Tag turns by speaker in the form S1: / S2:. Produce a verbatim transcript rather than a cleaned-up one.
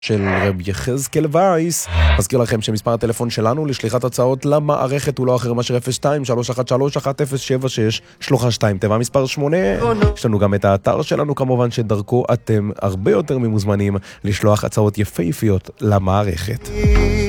S1: של רב יחזקאל וייס. מזכיר לכם שמספר הטלפון שלנו לשליחת הצעות למערכת הוא לא אחר מאשר אפס שתיים שלוש אחת שלוש אחת אפס שבע שש שלוחה שתיים תיבה מספר שמונה. יש לנו גם את האתר שלנו כמובן שדרכו אתם הרבה יותר ממוזמנים לשלוח הצעות יפהפיות למערכת.